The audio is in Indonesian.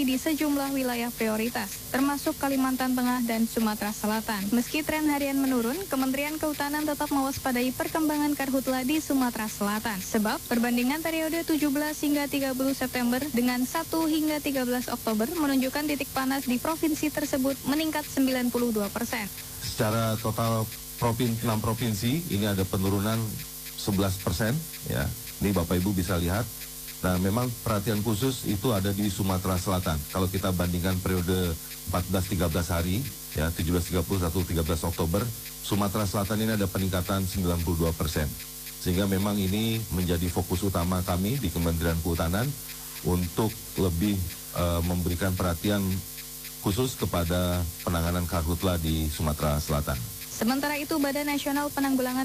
di sejumlah wilayah prioritas, termasuk Kalimantan Tengah dan Sumatera Selatan. Meski tren harian menurun, Kementerian Kehutanan tetap mewaspadai perkembangan karhutla di Sumatera Selatan. Sebab, perbandingan periode 17 hingga 30 September dengan 1 hingga 13 Oktober menunjukkan titik panas di provinsi tersebut meningkat 92%. Secara total 6 provinsi, ini ada penurunan 11%, ya. Ini Bapak Ibu bisa lihat. Nah, memang perhatian khusus itu ada di Sumatera Selatan. Kalau kita bandingkan periode 14-13 hari, ya 17-31-13 Oktober, Sumatera Selatan ini ada peningkatan 92%. Sehingga memang ini menjadi fokus utama kami di Kementerian Kehutanan untuk lebih memberikan perhatian khusus kepada penanganan karhutla di Sumatera Selatan. Sementara itu, Badan Nasional Penanggulangan